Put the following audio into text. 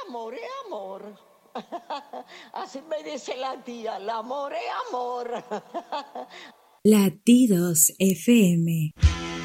amor es amor. Así me dice la tía, el amor es amor. Latidos FM.